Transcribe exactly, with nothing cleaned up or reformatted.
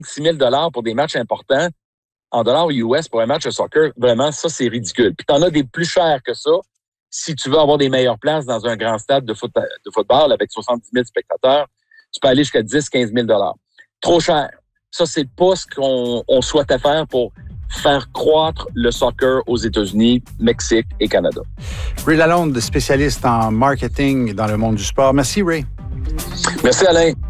six mille dollars pour des matchs importants en dollars U S pour un match de soccer, vraiment, ça, c'est ridicule. Puis t'en as des plus chers que ça. Si tu veux avoir des meilleures places dans un grand stade de, foot, de football avec soixante-dix mille spectateurs, tu peux aller jusqu'à dix à quinze mille dollars. Trop cher. Ça, c'est pas ce qu'on on souhaitait faire pour faire croître le soccer aux États-Unis, Mexique et Canada. Ray Lalonde, spécialiste en marketing dans le monde du sport. Merci, Ray. Merci, Alain.